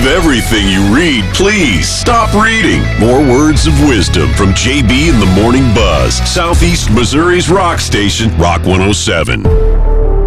everything you read, please stop reading. More words of wisdom from JB in the Morning Buzz, Southeast Missouri's rock station, Rock 107.